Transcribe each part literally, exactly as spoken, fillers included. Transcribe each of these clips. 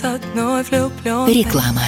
с одной влюбленной. Реклама.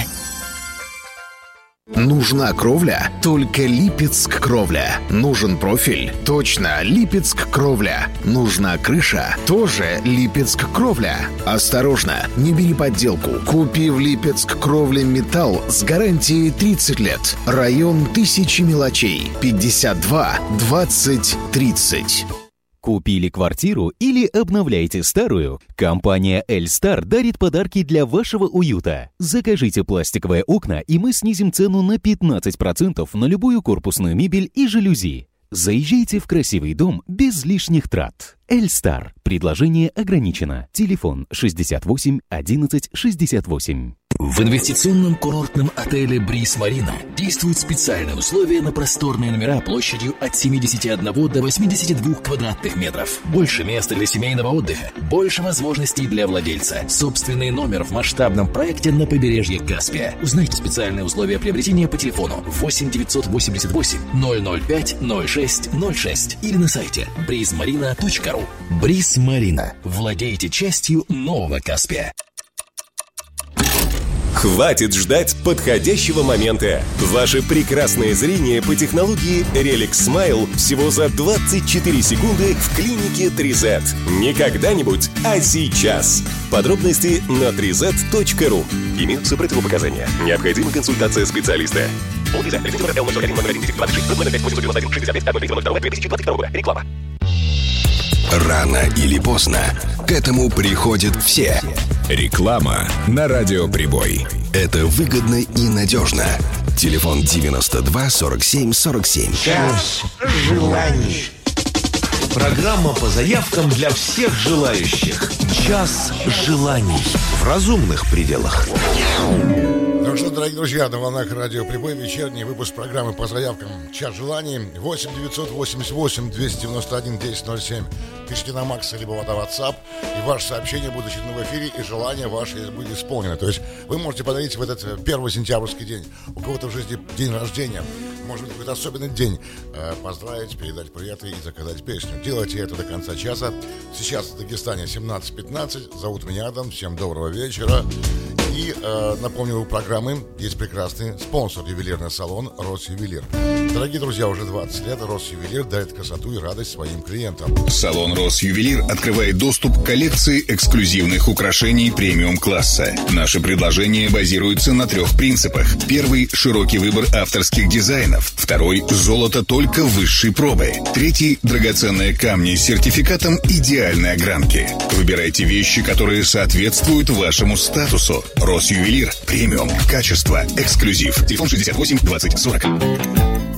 Нужна кровля? Только Липецк Кровля. Нужен профиль? Точно, Липецк Кровля. Нужна крыша? Тоже Липецк Кровля. Осторожно, не бери подделку. Купи в Липецк Кровля металл с гарантией тридцать лет. Район Тысячи мелочей. пятьдесят два двадцать тридцать. Купили квартиру или обновляете старую? Компания Эльстар дарит подарки для вашего уюта. Закажите пластиковые окна, и мы снизим цену на пятнадцать процентов на любую корпусную мебель и жалюзи. Заезжайте в красивый дом без лишних трат. Эльстар. Предложение ограничено. Телефон шестьдесят восемь одиннадцать шестьдесят восемь. В инвестиционном курортном отеле «Бриз Марина» действуют специальные условия на просторные номера площадью от семидесяти одного до восьмидесяти двух квадратных метров. Больше места для семейного отдыха, больше возможностей для владельца. Собственный номер в масштабном проекте на побережье Каспия. Узнайте специальные условия приобретения по телефону восемь девятьсот восемьдесят восемь ноль ноль пять ноль шесть ноль шесть или на сайте бриз марина точка ру. «Бриз Марина». Владейте частью нового Каспия. Хватит ждать подходящего момента. Ваше прекрасное зрение по технологии Relic Smile всего за двадцать четыре секунды в клинике три зет. Не когда-нибудь, а сейчас. Подробности на три зет точка ру. Имеются противопоказания. Необходима консультация специалиста. Реклама. Рано или поздно к этому приходят все. Реклама на радиоприбой. Это выгодно и надежно. Телефон девяносто два сорок семь сорок семь. Час желаний. Программа по заявкам для всех желающих. Час желаний. В разумных пределах. Ну что, дорогие друзья, на волнах радио Прибой вечерний выпуск программы по заявкам «Час желаний». Восемь девятьсот восемьдесят восемь двести девяносто один десять ноль семь. Пишите на Макса, либо на WhatsApp, и ваше сообщение будет читано в эфире, и желание ваше будет исполнено. То есть вы можете подарить в этот первый сентябрьский день у кого-то в жизни день рождения, может быть, какой-то особенный день, поздравить, передать приветы и заказать песню. Делайте это до конца часа. Сейчас в Дагестане семнадцать пятнадцать. Зовут меня Адам. Всем доброго вечера. И э, напомню, у программы есть прекрасный спонсор, ювелирный салон «Росювелир». Дорогие друзья, уже двадцать лет «Росювелир» дарит красоту и радость своим клиентам. Салон «Росювелир» открывает доступ к коллекции эксклюзивных украшений премиум-класса. Наши предложения базируются на трех принципах. Первый – широкий выбор авторских дизайнов. Второй – золото только высшей пробы. Третий – драгоценные камни с сертификатом идеальной огранки. Выбирайте вещи, которые соответствуют вашему статусу. «Росювелир» – премиум, качество, эксклюзив. Телефон шестьдесят восемь двадцать сорок.